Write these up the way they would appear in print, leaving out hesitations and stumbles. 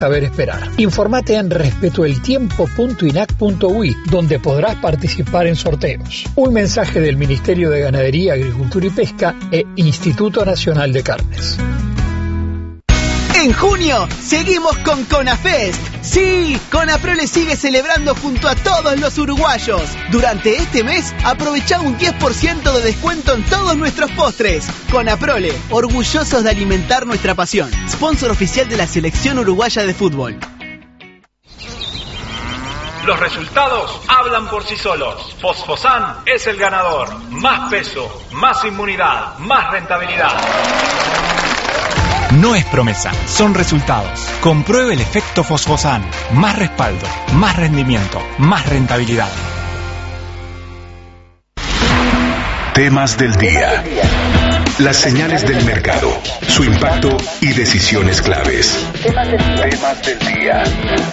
saber esperar. Informate en respetoeltiempo.inac.ui, donde podrás participar en sorteos. Un mensaje del Ministerio de Ganadería, Agricultura y Pesca e Instituto Nacional de Carnes. En junio, seguimos con CONAFEST. Sí, CONAPROLE sigue celebrando junto a todos los uruguayos. Durante este mes, aprovecha un 10% de descuento en todos nuestros postres. CONAPROLE, orgullosos de alimentar nuestra pasión. Sponsor oficial de la Selección Uruguaya de Fútbol. Los resultados hablan por sí solos. Fosfosan es el ganador. Más peso, más inmunidad, más rentabilidad. No es promesa, son resultados. Compruebe el efecto Fosfosan. Más respaldo, más rendimiento, más rentabilidad. Temas del día. Las señales del mercado, su impacto y decisiones claves. Temas del día.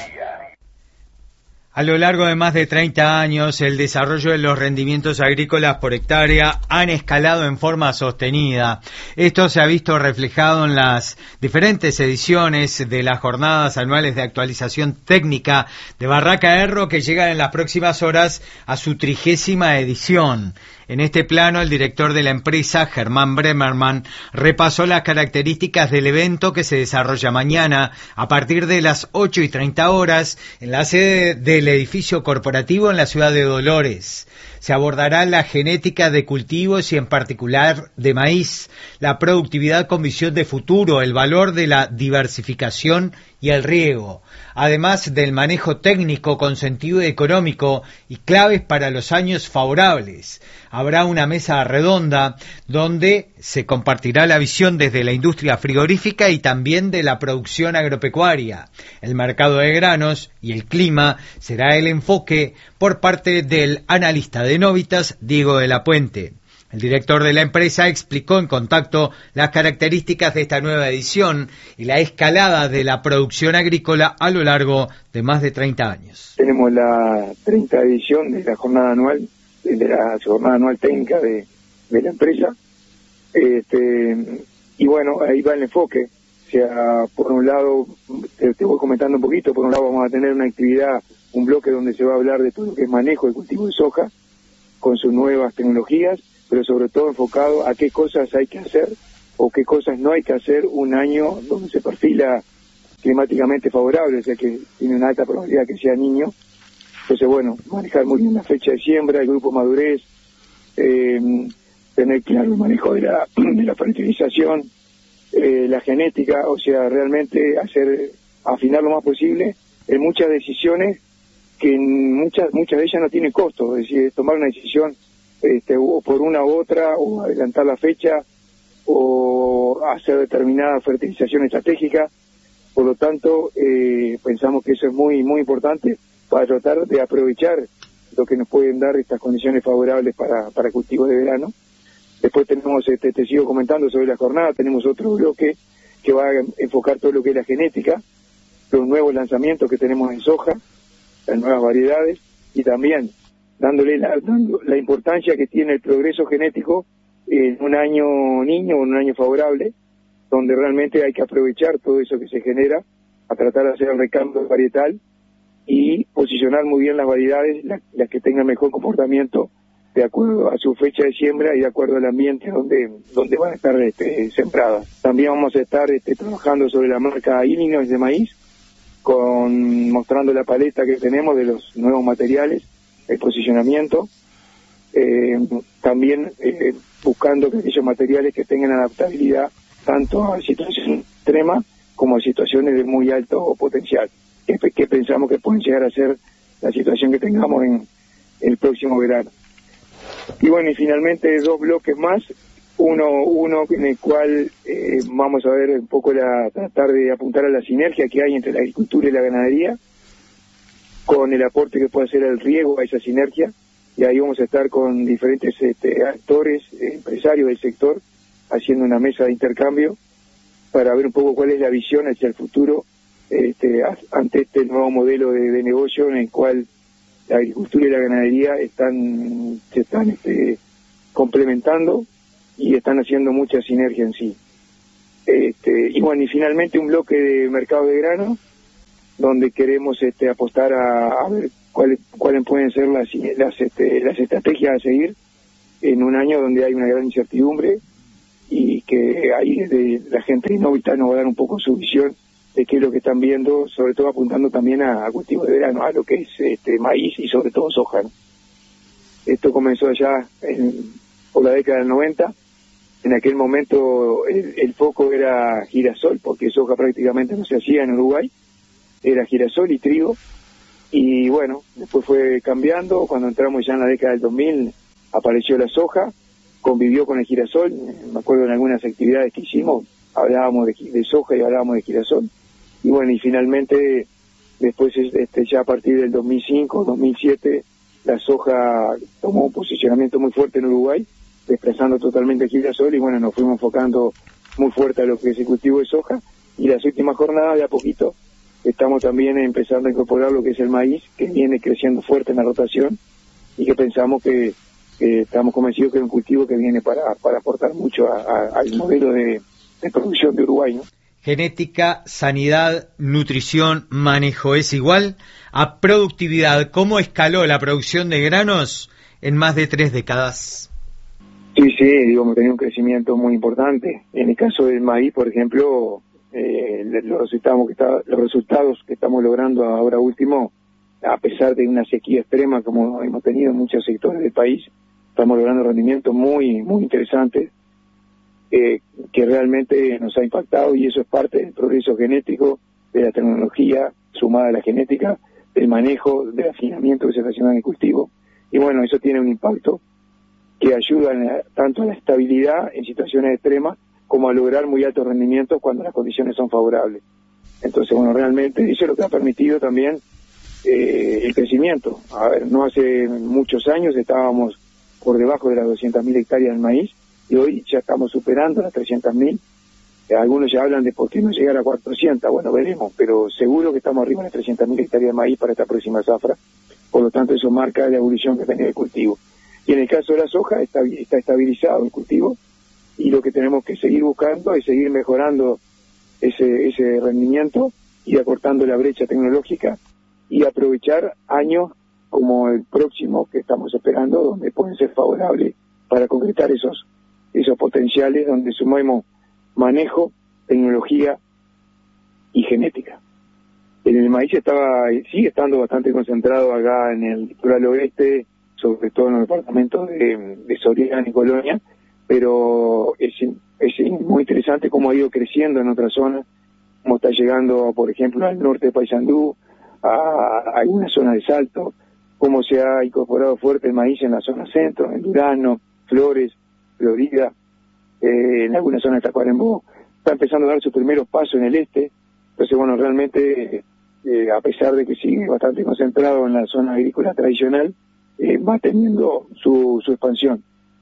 A lo largo de más de 30 años, el desarrollo de los rendimientos agrícolas por hectárea han escalado en forma sostenida. Esto se ha visto reflejado en las diferentes ediciones de las jornadas anuales de actualización técnica de Barraca Erro, que llegan en las próximas horas a su 30ª edición. En este plano, el director de la empresa, Germán Bremerman, repasó las características del evento que se desarrolla mañana a partir de las 8:30 horas en la sede del edificio corporativo en la ciudad de Dolores. Se abordará la genética de cultivos y en particular de maíz, la productividad con visión de futuro, el valor de la diversificación y el riego, además del manejo técnico con sentido económico y claves para los años favorables. Habrá una mesa redonda donde se compartirá la visión desde la industria frigorífica y también de la producción agropecuaria. El mercado de granos y el clima será el enfoque por parte del analista de Novitas, Diego de la Puente. El director de la empresa explicó en Contacto las características de esta nueva edición y la escalada de la producción agrícola a lo largo de más de 30 años. Tenemos la 30ª edición de la jornada anual técnica de la empresa. Y bueno, ahí va el enfoque. O sea, por un lado, te voy comentando un poquito, por un lado vamos a tener una actividad, un bloque donde se va a hablar de todo lo que es manejo del cultivo de soja, con sus nuevas tecnologías, pero sobre todo enfocado a qué cosas hay que hacer o qué cosas no hay que hacer un año donde se perfila climáticamente favorable, o sea que tiene una alta probabilidad que sea niño. Entonces, bueno, manejar muy bien la fecha de siembra, el grupo madurez, tener claro el manejo de la fertilización, la genética, o sea, realmente afinar lo más posible en muchas decisiones que muchas de ellas no tienen costo, es decir, tomar una decisión o por una u otra, o adelantar la fecha, o hacer determinada fertilización estratégica. Por lo tanto, pensamos que eso es muy, muy importante para tratar de aprovechar lo que nos pueden dar estas condiciones favorables para cultivos de verano. Después tenemos, te sigo comentando sobre la jornada, tenemos otro bloque que va a enfocar todo lo que es la genética, los nuevos lanzamientos que tenemos en soja, las nuevas variedades, y también dándole la importancia que tiene el progreso genético en un año niño o en un año favorable, donde realmente hay que aprovechar todo eso que se genera, a tratar de hacer el recambio varietal y posicionar muy bien las variedades, las que tengan mejor comportamiento de acuerdo a su fecha de siembra y de acuerdo al ambiente donde van a estar sembradas. También vamos a estar trabajando sobre la marca Illinois de maíz, mostrando la paleta que tenemos de los nuevos materiales, el posicionamiento, también buscando que aquellos materiales que tengan adaptabilidad tanto a situaciones extremas como a situaciones de muy alto potencial, que pensamos que pueden llegar a ser la situación que tengamos en el próximo verano. Y bueno, y finalmente 2 bloques más, uno en el cual vamos a ver un poco tratar de apuntar a la sinergia que hay entre la agricultura y la ganadería, con el aporte que puede hacer el riego a esa sinergia, y ahí vamos a estar con diferentes actores, empresarios del sector, haciendo una mesa de intercambio para ver un poco cuál es la visión hacia el futuro ante este nuevo modelo de negocio en el cual la agricultura y la ganadería se están complementando y están haciendo mucha sinergia en sí. Y bueno, y finalmente un bloque de mercado de grano, donde queremos apostar a ver cuáles pueden ser las estrategias a seguir en un año donde hay una gran incertidumbre, y que ahí la gente Innovita nos va a dar un poco su visión de qué es lo que están viendo, sobre todo apuntando también a cultivos de verano, a lo que es maíz y sobre todo soja, ¿no? Esto comenzó allá por la década del 90. En aquel momento el foco era girasol, porque soja prácticamente no se hacía en Uruguay, era girasol y trigo, y bueno, después fue cambiando. Cuando entramos ya en la década del 2000 apareció la soja, convivió con el girasol. Me acuerdo en algunas actividades que hicimos hablábamos de soja y hablábamos de girasol, y bueno, y finalmente después ya a partir del 2005, 2007 la soja tomó un posicionamiento muy fuerte en Uruguay, desplazando totalmente el girasol, y bueno, nos fuimos enfocando muy fuerte a lo que es el cultivo de soja, y las últimas jornadas de a poquito estamos también empezando a incorporar lo que es el maíz, que viene creciendo fuerte en la rotación, y que pensamos que estamos convencidos que es un cultivo que viene para aportar mucho al modelo de producción de Uruguay, ¿no? Genética, sanidad, nutrición, manejo es igual a productividad. ¿Cómo escaló la producción de granos en más de 3 décadas? Sí, hemos tenido un crecimiento muy importante. En el caso del maíz, por ejemplo, los resultados que estamos logrando ahora último, a pesar de una sequía extrema como hemos tenido en muchos sectores del país, estamos logrando rendimientos muy, muy interesantes, que realmente nos ha impactado, y eso es parte del progreso genético, de la tecnología sumada a la genética, del manejo, del afinamiento que se está haciendo en el cultivo. Y bueno, eso tiene un impacto que ayuda tanto a la estabilidad en situaciones extremas como a lograr muy altos rendimientos cuando las condiciones son favorables. Entonces, bueno, realmente eso es lo que ha permitido también el crecimiento. A ver, no hace muchos años estábamos por debajo de las 200.000 hectáreas de maíz, y hoy ya estamos superando las 300.000. Algunos ya hablan de por qué no llegar a 400, bueno, veremos, pero seguro que estamos arriba de las 300.000 hectáreas de maíz para esta próxima zafra. Por lo tanto, eso marca la evolución que tiene el cultivo. Y en el caso de la soja está estabilizado el cultivo, y lo que tenemos que seguir buscando es seguir mejorando ese rendimiento y acortando la brecha tecnológica, y aprovechar años como el próximo que estamos esperando, donde pueden ser favorables para concretar esos potenciales, donde sumemos manejo, tecnología y genética. El maíz sigue estando bastante concentrado acá en el litoral oeste, sobre todo en los departamentos de Soriano y Colonia, pero es muy interesante cómo ha ido creciendo en otras zonas, cómo está llegando, por ejemplo, al norte de Paysandú, a algunas zonas de Salto, cómo se ha incorporado fuerte el maíz en la zona centro, en Durano, Flores, Florida, en algunas zonas de Tacuarembó. Está empezando a dar sus primeros pasos en el este. Entonces, bueno, realmente, a pesar de que sigue bastante concentrado en la zona agrícola tradicional, va teniendo su expansión.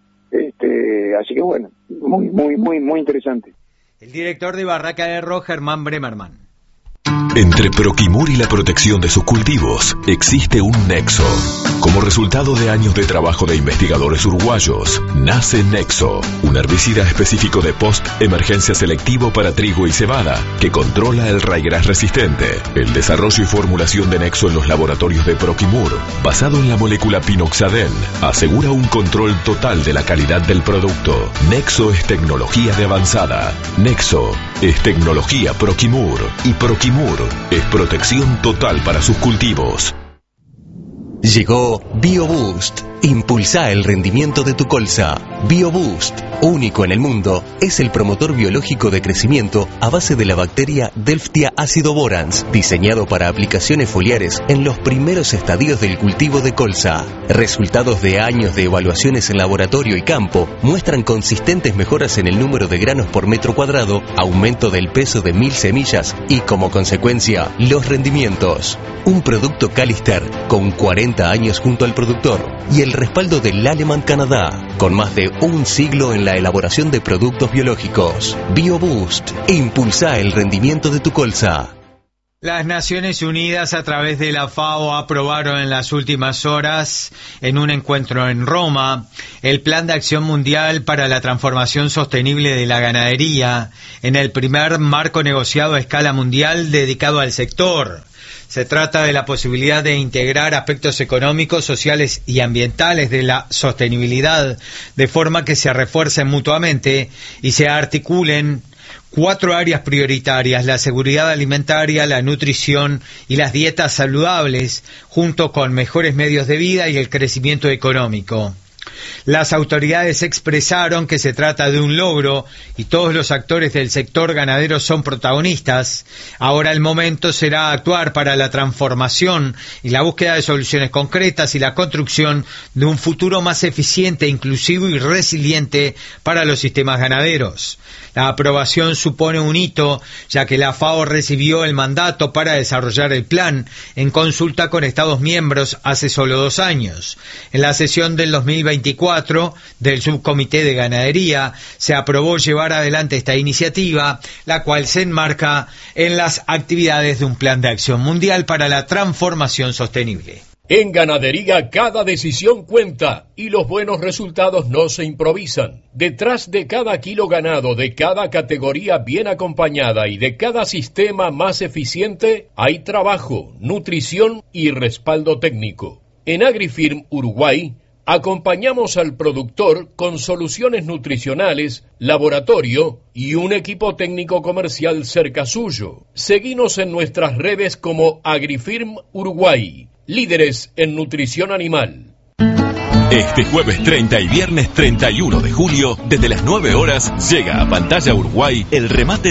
Así que bueno, muy, muy, muy, muy interesante. El director de Barraca de Ro, Germán Bremerman. Entre Proquimur y la protección de sus cultivos existe un nexo. Como resultado de años de trabajo de investigadores uruguayos, nace Nexo, un herbicida específico de post-emergencia selectivo para trigo y cebada, que controla el raigras resistente. El desarrollo y formulación de Nexo en los laboratorios de Proquimur, basado en la molécula pinoxadén, asegura un control total de la calidad del producto. Nexo es tecnología de avanzada. Nexo es tecnología Proquimur, y Proquimur es protección total para sus cultivos. Llegó BioBoost. Impulsa el rendimiento de tu colza. BioBoost, único en el mundo, es el promotor biológico de crecimiento a base de la bacteria Delftia acidoborans, diseñado para aplicaciones foliares en los primeros estadios del cultivo de colza. Resultados de años de evaluaciones en laboratorio y campo muestran consistentes mejoras en el número de granos por metro cuadrado, aumento del peso de 1000 semillas y, como consecuencia, los rendimientos. Un producto Calister con 40 años junto al productor y el respaldo del Aleman Canadá, con más de un siglo en la elaboración de productos biológicos. BioBoost, impulsa el rendimiento de tu colza. Las Naciones Unidas, a través de la FAO, aprobaron en las últimas horas, en un encuentro en Roma, el Plan de Acción Mundial para la Transformación Sostenible de la Ganadería, en el primer marco negociado a escala mundial dedicado al sector. Se trata de la posibilidad de integrar aspectos económicos, sociales y ambientales de la sostenibilidad, de forma que se refuercen mutuamente y se articulen 4 áreas prioritarias: la seguridad alimentaria, la nutrición y las dietas saludables, junto con mejores medios de vida y el crecimiento económico. Las autoridades expresaron que se trata de un logro y todos los actores del sector ganadero son protagonistas. Ahora el momento será actuar para la transformación y la búsqueda de soluciones concretas y la construcción de un futuro más eficiente, inclusivo y resiliente para los sistemas ganaderos. La aprobación supone un hito, ya que la FAO recibió el mandato para desarrollar el plan en consulta con Estados miembros hace solo 2 años. En la sesión del 2024 del Subcomité de Ganadería se aprobó llevar adelante esta iniciativa, la cual se enmarca en las actividades de un plan de acción mundial para la transformación sostenible. En ganadería cada decisión cuenta y los buenos resultados no se improvisan. Detrás de cada kilo ganado, de cada categoría bien acompañada y de cada sistema más eficiente, hay trabajo, nutrición y respaldo técnico. En AgriFirm Uruguay acompañamos al productor con soluciones nutricionales, laboratorio y un equipo técnico comercial cerca suyo. Seguinos en nuestras redes como AgriFirm Uruguay. Líderes en nutrición animal. Este jueves 30 y viernes 31 de julio, desde las 9 horas, llega a Pantalla Uruguay el remate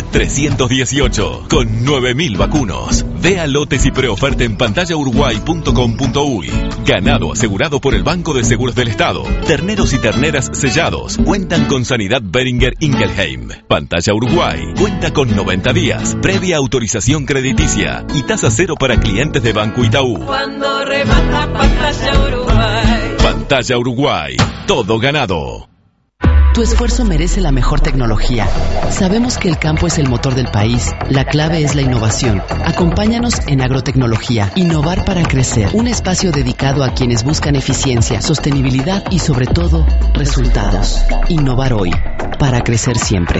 318, con 9.000 vacunos. Vea lotes y preoferta en pantallauruguay.com.uy. Ganado asegurado por el Banco de Seguros del Estado. Terneros y terneras sellados cuentan con Sanidad Beringer Ingelheim. Pantalla Uruguay cuenta con 90 días, previa autorización crediticia y tasa cero para clientes de Banco Itaú. Cuando remata Pantalla Uruguay. Pantalla Uruguay, todo ganado. Tu esfuerzo merece la mejor tecnología. Sabemos que el campo es el motor del país. La clave es la innovación. Acompáñanos en Agrotecnología. Innovar para crecer. Un espacio dedicado a quienes buscan eficiencia, sostenibilidad y, sobre todo, resultados. Innovar hoy, para crecer siempre.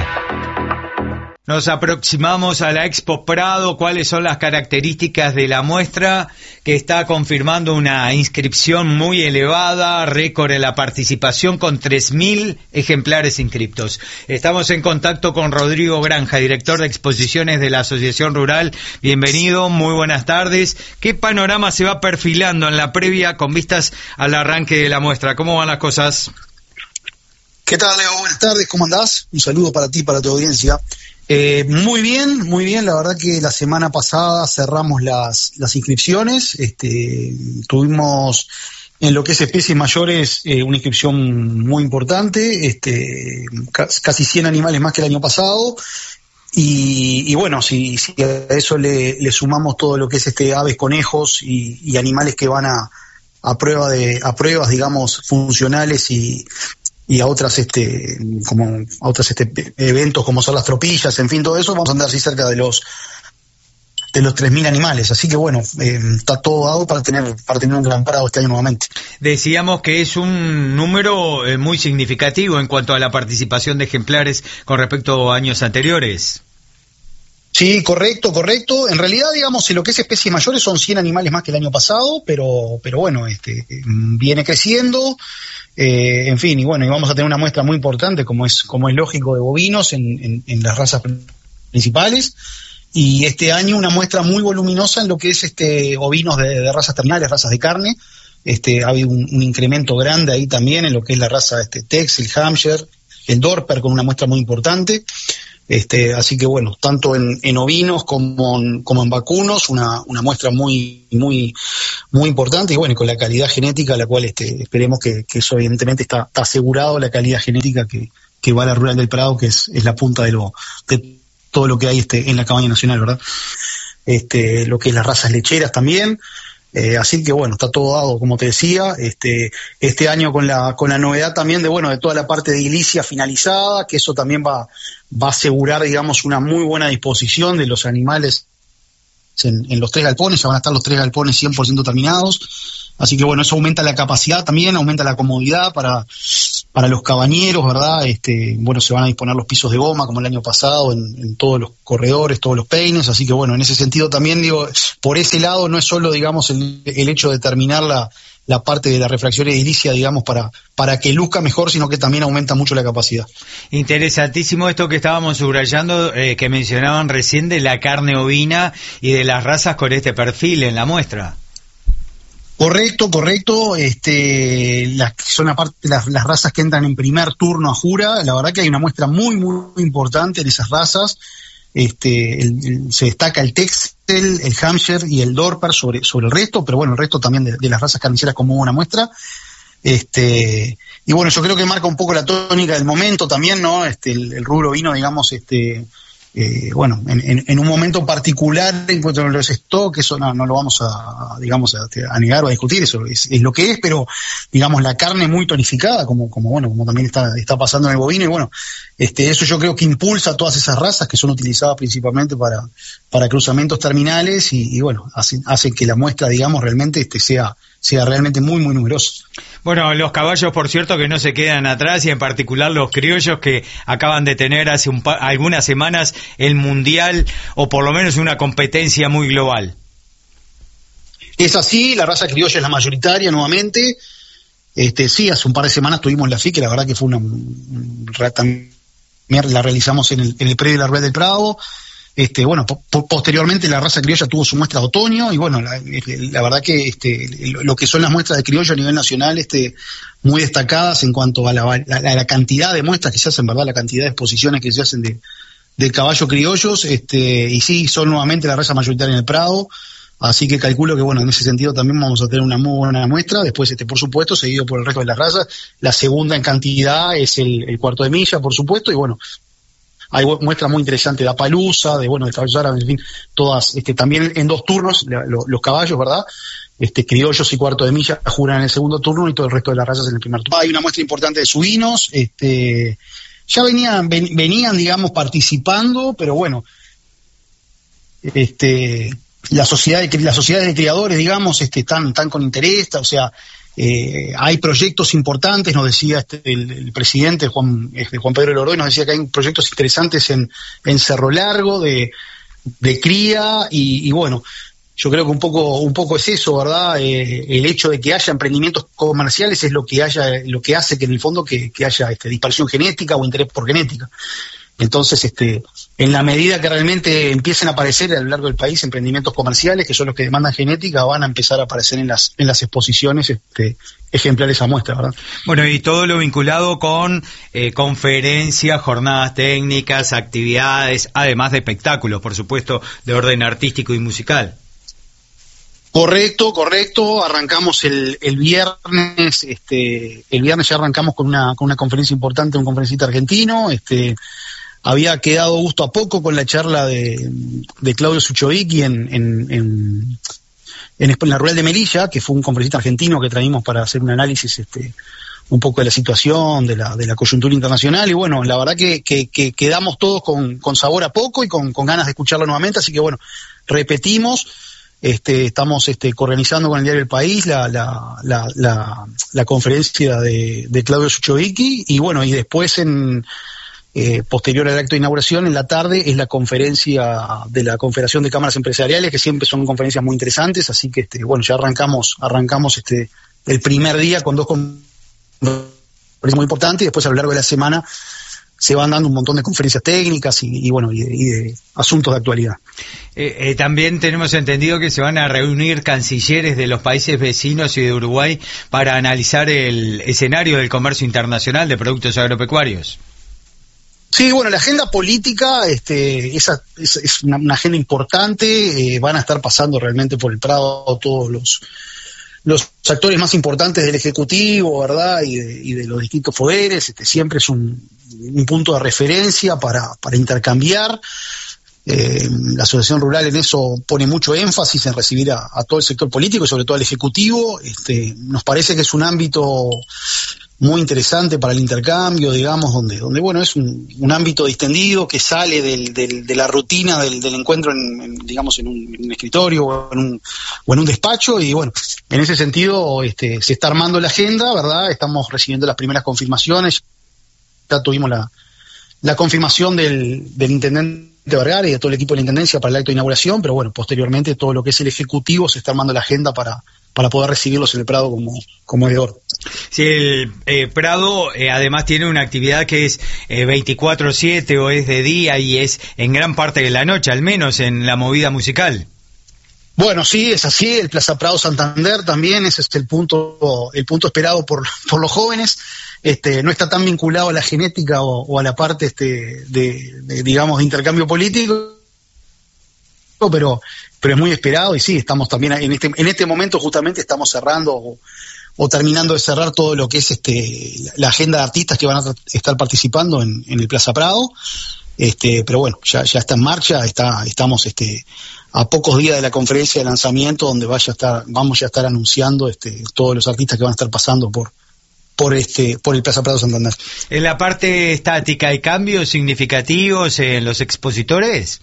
Nos aproximamos a la Expo Prado. ¿Cuáles son las características de la muestra que está confirmando una inscripción muy elevada, récord en la participación con 3.000 ejemplares inscriptos? Estamos en contacto con Rodrigo Granja, director de exposiciones de la Asociación Rural. Bienvenido, muy buenas tardes. ¿Qué panorama se va perfilando en la previa con vistas al arranque de la muestra? ¿Cómo van las cosas? ¿Qué tal, Leo? Buenas tardes, ¿cómo andás? Un saludo para ti, para tu audiencia. Muy bien, la verdad que la semana pasada cerramos las inscripciones, tuvimos en lo que es especies mayores una inscripción muy importante, casi 100 animales más que el año pasado, y bueno, si a eso le sumamos todo lo que es aves, conejos y animales que van a pruebas, digamos, funcionales y a otras eventos como son las tropillas, en fin, todo eso, vamos a andar así cerca de los 3.000 animales, así que bueno, está todo dado para tener un gran parado este año nuevamente. Decíamos que es un número muy significativo en cuanto a la participación de ejemplares con respecto a años anteriores. Sí, correcto. En realidad, digamos, en lo que es especies mayores son 100 animales más que el año pasado, pero bueno, viene creciendo. En fin, y bueno, y vamos a tener una muestra muy importante, como es lógico, de bovinos en las razas principales, y este año una muestra muy voluminosa en lo que es ovinos de razas terminales, razas de carne. Ha habido un incremento grande ahí también en lo que es la raza Tex, el Hampshire, el Dorper, con una muestra muy importante. Así que bueno, tanto en ovinos como en vacunos, una muestra muy importante, y bueno, y con la calidad genética, la cual esperemos que eso evidentemente está asegurado, la calidad genética que va a la Rural del Prado, que es la punta de todo lo que hay en la cabaña nacional, ¿verdad? Lo que es las razas lecheras también. Así que bueno, está todo dado, como te decía, este año con la novedad también de toda la parte de edilicia finalizada, que eso también va a asegurar, digamos, una muy buena disposición de los animales en los 3 galpones, ya van a estar los 3 galpones 100% terminados, así que bueno, eso aumenta la capacidad también, aumenta la comodidad para los cabañeros, ¿verdad? Bueno, se van a disponer los pisos de goma como el año pasado en todos los corredores, todos los peines, así que bueno, en ese sentido también digo, por ese lado no es solo, digamos, el hecho de terminar la parte de la refracción edilicia, digamos, para que luzca mejor, sino que también aumenta mucho la capacidad. Interesantísimo esto que estábamos subrayando, que mencionaban recién de la carne ovina y de las razas con este perfil en la muestra. Correcto, son aparte las razas que entran en primer turno a jura, la verdad que hay una muestra muy, muy importante en esas razas. Se destaca el Texel, el Hampshire y el Dorper sobre el resto, pero bueno, el resto también de las razas carniceras como una muestra. Y bueno, yo creo que marca un poco la tónica del momento también, ¿no? El rubro vino, digamos, bueno, en un momento particular en cuanto a los stocks, eso no lo vamos a negar o a discutir, eso es lo que es, pero digamos la carne muy tonificada, como también está pasando en el bovino, y bueno, eso yo creo que impulsa a todas esas razas que son utilizadas principalmente para cruzamientos terminales y bueno, hace que la muestra, digamos, realmente sea realmente muy, muy numerosa. Bueno, los caballos, por cierto, que no se quedan atrás, y en particular los criollos que acaban de tener hace algunas semanas el mundial, o por lo menos una competencia muy global. Es así, la raza criolla es la mayoritaria nuevamente. Sí, hace un par de semanas tuvimos la FI, que la verdad que fue la realizamos en el predio de la Rueda del Prado. Bueno, posteriormente la raza criolla tuvo su muestra de otoño y bueno, la verdad que lo que son las muestras de criollo a nivel nacional, muy destacadas en cuanto a la cantidad de muestras que se hacen, ¿verdad? La cantidad de exposiciones que se hacen de caballos criollos, y sí, son nuevamente la raza mayoritaria en el Prado, así que calculo que bueno, en ese sentido también vamos a tener una muy buena muestra. Después, por supuesto, seguido por el resto de las razas. La segunda en cantidad es el cuarto de milla, por supuesto, y bueno, hay muestras muy interesantes de Appaloosa, de caballos árabes, en fin, todas, también en 2 turnos, los caballos, ¿verdad? Criollos y cuarto de milla juran en el segundo turno y todo el resto de las razas en el primer turno. Hay una muestra importante de suinos, ya venían, digamos, participando, pero bueno, las sociedades de criadores, digamos, están con interés, o sea, hay proyectos importantes, nos decía el presidente Juan Pedro Loroy, nos decía que hay proyectos interesantes en Cerro Largo de cría y bueno, yo creo que un poco es eso, ¿verdad? El hecho de que haya emprendimientos comerciales es lo que hace que en el fondo que haya dispersión genética o interés por genética. Entonces, en la medida que realmente empiecen a aparecer a lo largo del país emprendimientos comerciales, que son los que demandan genética, van a empezar a aparecer en las exposiciones ejemplares a muestra, ¿verdad? Bueno, y todo lo vinculado con conferencias, jornadas técnicas, actividades, además de espectáculos, por supuesto, de orden artístico y musical. Correcto. Arrancamos el viernes. El viernes ya arrancamos con una conferencia importante, un conferencista argentino. Había quedado gusto a poco con la charla de Claudio Suchovicki en la Rural de Melilla, que fue un conferencista argentino que traímos para hacer un análisis un poco de la situación, de la coyuntura internacional, y bueno, la verdad que quedamos todos con sabor a poco y con ganas de escucharlo nuevamente, así que bueno, repetimos. Estamos coorganizando con el diario El País la conferencia de Claudio Suchovicki, y bueno, y después posterior al acto de inauguración, en la tarde, es la conferencia de la Confederación de Cámaras Empresariales, que siempre son conferencias muy interesantes, así que bueno, ya arrancamos el primer día con 2 conferencias muy importantes, y después a lo largo de la semana se van dando un montón de conferencias técnicas y de asuntos de actualidad. También tenemos entendido que se van a reunir cancilleres de los países vecinos y de Uruguay para analizar el escenario del comercio internacional de productos agropecuarios. Sí, bueno, la agenda política es una agenda importante. Van a estar pasando realmente por el Prado todos los actores más importantes del Ejecutivo, ¿verdad? Y de los distintos poderes. Siempre es un punto de referencia para intercambiar. La Asociación Rural en eso pone mucho énfasis en recibir a todo el sector político y sobre todo al Ejecutivo. Nos parece que es un ámbito muy interesante para el intercambio, digamos, donde bueno, es un ámbito distendido que sale de la rutina del encuentro digamos, en un escritorio o en un despacho, y bueno, en ese sentido se está armando la agenda, ¿verdad? Estamos recibiendo las primeras confirmaciones, ya tuvimos la confirmación del intendente Vergara y de todo el equipo de la intendencia para el acto de inauguración, pero bueno, posteriormente todo lo que es el ejecutivo se está armando la agenda para poder recibirlos en el Prado como veedor. Sí, el Prado además tiene una actividad que es 24/7 o es de día y es en gran parte de la noche, al menos en la movida musical. Bueno, sí, es así. El Plaza Prado Santander también, ese es el punto esperado por los jóvenes. No está tan vinculado a la genética o a la parte digamos, de intercambio político, pero es muy esperado, y sí, estamos también en este momento justamente estamos cerrando o terminando de cerrar todo lo que es la agenda de artistas que van a estar participando en el Plaza Prado. Pero bueno, ya está en marcha, estamos a pocos días de la conferencia de lanzamiento, donde vamos a estar anunciando todos los artistas que van a estar pasando por el Plaza Prado Santander. En la parte estática, ¿hay cambios significativos en los expositores?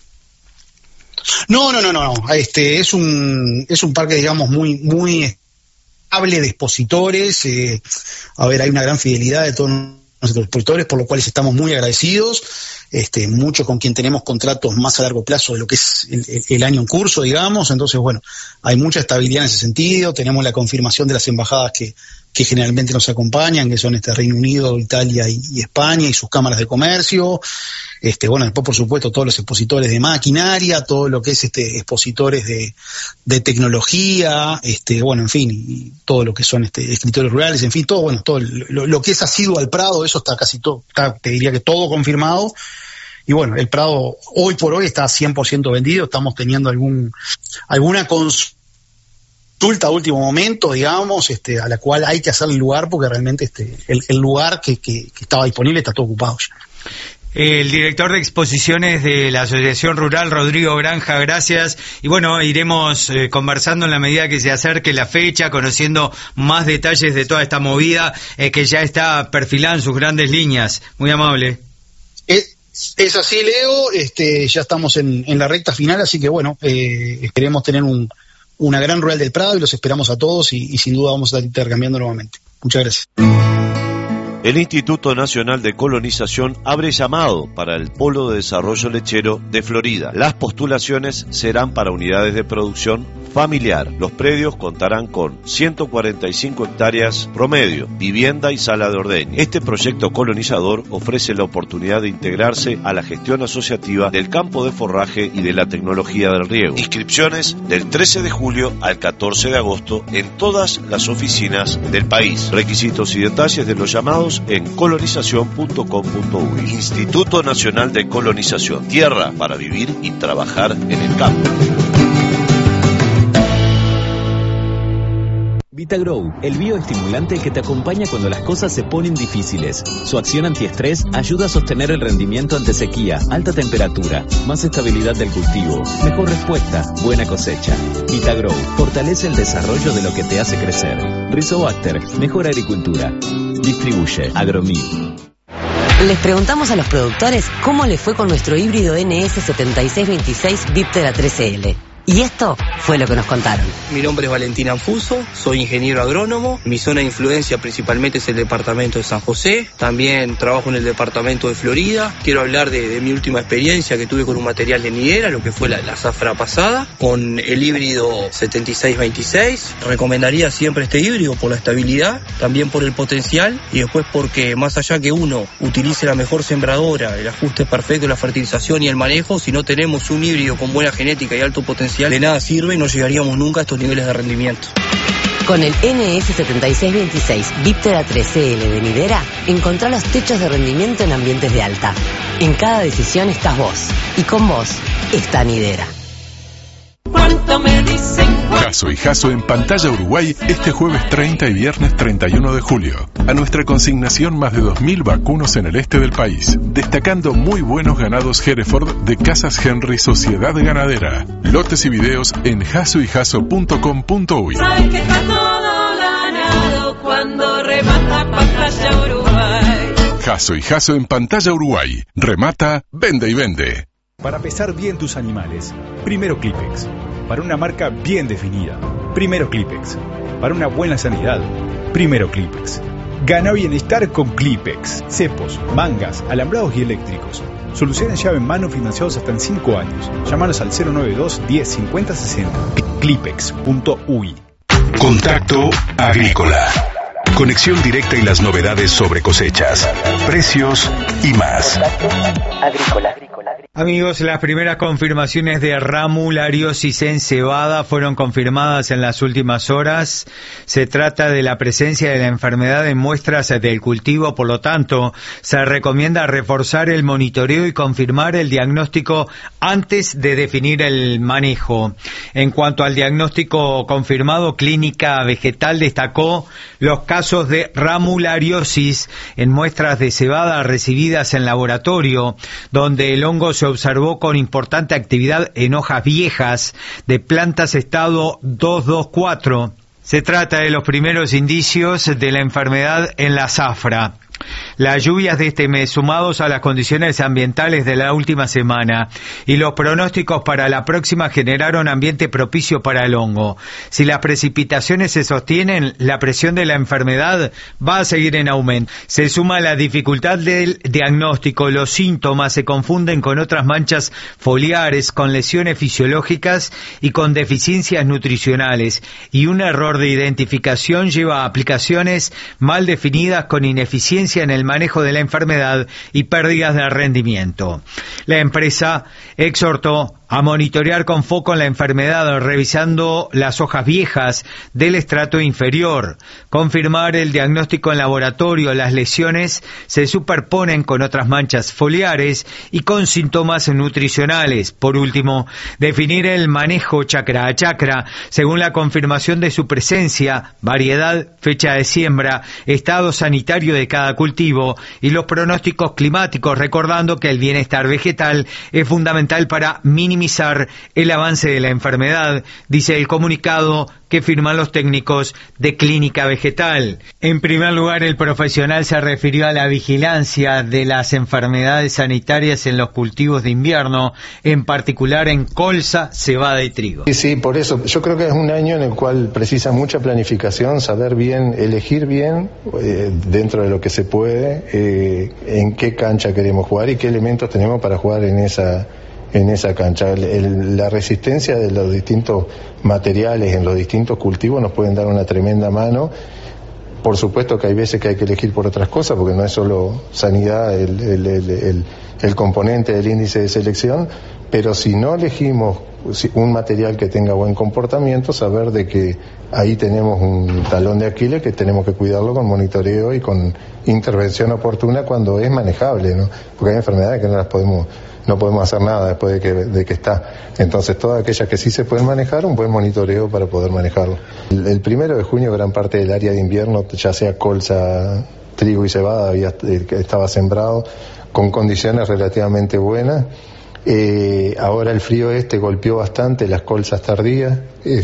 No. Es un parque, digamos, muy estable de expositores. Hay una gran fidelidad de todos nuestros expositores, por lo cual estamos muy agradecidos. Muchos con quien tenemos contratos más a largo plazo de lo que es el año en curso, digamos. Entonces, bueno, hay mucha estabilidad en ese sentido. Tenemos la confirmación de las embajadas que generalmente nos acompañan, que son Reino Unido, Italia y España, y sus cámaras de comercio. Bueno, después, por supuesto, todos los expositores de maquinaria, todo lo que es expositores de tecnología, bueno, en fin, y todo lo que son escritores rurales, en fin, todo, bueno, todo lo que es asiduo al Prado, eso está casi todo, te diría que todo confirmado. Y bueno, el Prado hoy por hoy está 100% vendido. Estamos teniendo alguna consulta a último momento, digamos, a la cual hay que hacerle lugar, porque realmente el lugar que estaba disponible está todo ocupado ya. El director de exposiciones de la Asociación Rural, Rodrigo Granja, gracias. Y bueno, iremos conversando en la medida que se acerque la fecha, conociendo más detalles de toda esta movida que ya está perfilada en sus grandes líneas. Muy amable. Es así, Leo. Ya estamos en la recta final, así que bueno, esperemos tener una gran rural del Prado, y los esperamos a todos, y sin duda vamos a estar intercambiando nuevamente. Muchas gracias. El Instituto Nacional de Colonización abre llamado para el Polo de Desarrollo Lechero de Florida. Las postulaciones serán para unidades de producción familiar. Los predios contarán con 145 hectáreas promedio, vivienda y sala de ordeño. Este proyecto colonizador ofrece la oportunidad de integrarse a la gestión asociativa del campo de forraje y de la tecnología del riego. Inscripciones del 13 de julio al 14 de agosto en todas las oficinas del país. Requisitos y detalles de los llamados en colonización.com.uy. Instituto Nacional de Colonización. Tierra para vivir y trabajar en el campo. VitaGrow, el bioestimulante que te acompaña cuando las cosas se ponen difíciles. Su acción antiestrés ayuda a sostener el rendimiento ante sequía, alta temperatura, más estabilidad del cultivo, mejor respuesta, buena cosecha. VitaGrow fortalece el desarrollo de lo que te hace crecer. Rizobacter, mejor agricultura. Distribuye Agromil. Les preguntamos a los productores cómo le fue con nuestro híbrido NS7626 Diptera 13L. Y esto fue lo que nos contaron. Mi nombre es Valentín Anfuso, soy ingeniero agrónomo. Mi zona de influencia principalmente es el departamento de San José. También trabajo en el departamento de Florida. Quiero hablar de mi última experiencia que tuve con un material de nidera, lo que fue la zafra pasada, con el híbrido 7626. Recomendaría siempre este híbrido por la estabilidad, también por el potencial, y después porque más allá que uno utilice la mejor sembradora, el ajuste perfecto, la fertilización y el manejo, si no tenemos un híbrido con buena genética y alto potencial, de nada sirve y no llegaríamos nunca a estos niveles de rendimiento. Con el NS7626 Diptera 13L de Nidera, encontrá los techos de rendimiento en ambientes de alta. En cada decisión estás vos, y con vos está Nidera. ¿Cuánto me dicen? Jasso y Jasso en Pantalla Uruguay este jueves 30 y viernes 31 de julio. A nuestra consignación más de 2.000 vacunos en el este del país, destacando muy buenos ganados Hereford de Casas Henry Sociedad Ganadera. Lotes y videos en jassoyjasso.com.uy. Sabes que está todo ganado cuando remata Pantalla. Pantalla Uruguay. Jasso y Jasso en Pantalla Uruguay. Remata, vende y vende. Para pesar bien tus animales, primero Clipex. Para una marca bien definida, primero Clipex. Para una buena sanidad, primero Clipex. Gana bienestar con Clipex. Cepos, mangas, alambrados y eléctricos. Soluciones llave en mano financiados hasta en 5 años. Llámanos al 092 10 50 60. Clipex.uy. Contacto Agrícola. Conexión directa y las novedades sobre cosechas, precios y más. Amigos, las primeras confirmaciones de ramulariosis en cebada fueron confirmadas en las últimas horas. Se trata de la presencia de la enfermedad en muestras del cultivo, por lo tanto, se recomienda reforzar el monitoreo y confirmar el diagnóstico antes de definir el manejo. En cuanto al diagnóstico confirmado, Clínica Vegetal destacó los casos de ramulariosis en muestras de cebada recibidas en laboratorio, donde el hongo se observó con importante actividad en hojas viejas de plantas estado 224. Se trata de los primeros indicios de la enfermedad en la zafra. Las lluvias de este mes, sumados a las condiciones ambientales de la última semana y los pronósticos para la próxima, generaron ambiente propicio para el hongo. Si las precipitaciones se sostienen, la presión de la enfermedad va a seguir en aumento. Se suma la dificultad del diagnóstico, los síntomas se confunden con otras manchas foliares, con lesiones fisiológicas y con deficiencias nutricionales, y un error de identificación lleva a aplicaciones mal definidas con ineficiencia en el manejo de la enfermedad y pérdidas de rendimiento. La empresa exhortó a monitorear con foco en la enfermedad, revisando las hojas viejas del estrato inferior, confirmar el diagnóstico en laboratorio. Las lesiones se superponen con otras manchas foliares y con síntomas nutricionales. Por último, definir el manejo chacra a chacra según la confirmación de su presencia, variedad, fecha de siembra, estado sanitario de cada cultivo y los pronósticos climáticos, recordando que el bienestar vegetal es fundamental para minimizar el avance de la enfermedad, dice el comunicado que firman los técnicos de Clínica Vegetal. En primer lugar, el profesional se refirió a la vigilancia de las enfermedades sanitarias en los cultivos de invierno, en particular en colza, cebada y trigo. Sí, por eso. Yo creo que es un año en el cual precisa mucha planificación, saber bien, elegir bien, dentro de lo que se puede, en qué cancha queremos jugar y qué elementos tenemos para jugar en esa cancha. La resistencia de los distintos materiales en los distintos cultivos nos pueden dar una tremenda mano. Por supuesto que hay veces que hay que elegir por otras cosas, porque no es solo sanidad el componente del índice de selección, pero si no elegimos un material que tenga buen comportamiento, saber de que ahí tenemos un talón de Aquiles que tenemos que cuidarlo con monitoreo y con intervención oportuna cuando es manejable, ¿no? Porque hay enfermedades que no podemos hacer nada después de que está. Entonces, todas aquellas que sí se pueden manejar, un buen monitoreo para poder manejarlo. El 1 de junio, gran parte del área de invierno, ya sea colza, trigo y cebada, estaba sembrado con condiciones relativamente buenas. Ahora el frío golpeó bastante las colzas tardías,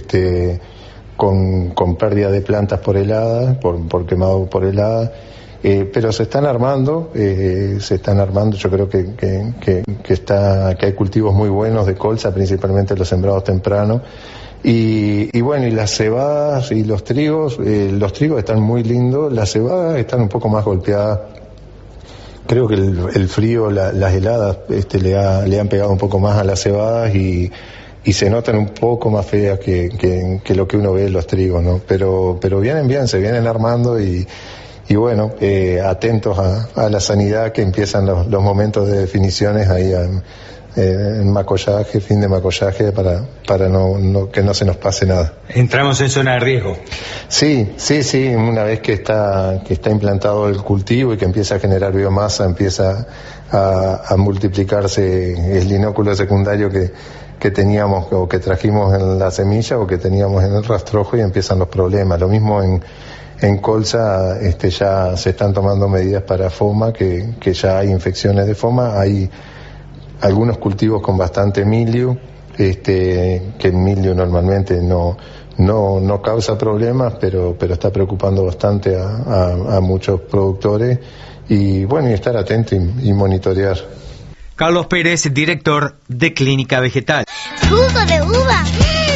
con pérdida de plantas por helada, por quemado por helada. Pero se están armando, yo creo que hay cultivos muy buenos de colza, principalmente los sembrados tempranos, y bueno, y las cebadas y los trigos están muy lindos, las cebadas están un poco más golpeadas. Creo que el frío, las heladas, le han pegado un poco más a las cebadas y se notan un poco más feas que lo que uno ve en los trigos, ¿no? Pero vienen bien, se vienen armando y bueno, atentos a la sanidad, que empiezan los momentos de definiciones ahí en macollaje, fin de macollaje, para que no se nos pase nada. Entramos en zona de riesgo. Sí, una vez que está implantado el cultivo y que empieza a generar biomasa, empieza a multiplicarse el linóculo secundario que teníamos o que trajimos en la semilla o que teníamos en el rastrojo, y empiezan los problemas. Lo mismo en colza, ya se están tomando medidas para foma, que ya hay infecciones de foma. Hay algunos cultivos con bastante milio, que el milio normalmente no no causa problemas, pero está preocupando bastante a muchos productores, y bueno, y estar atento y monitorear. Carlos Pérez, director de Clínica Vegetal. ¡Jugo de uva!